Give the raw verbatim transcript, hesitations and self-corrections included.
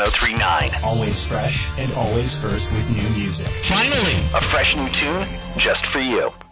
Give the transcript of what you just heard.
three point nine. Always fresh and always first with new music. Finally, A fresh new tune just for you.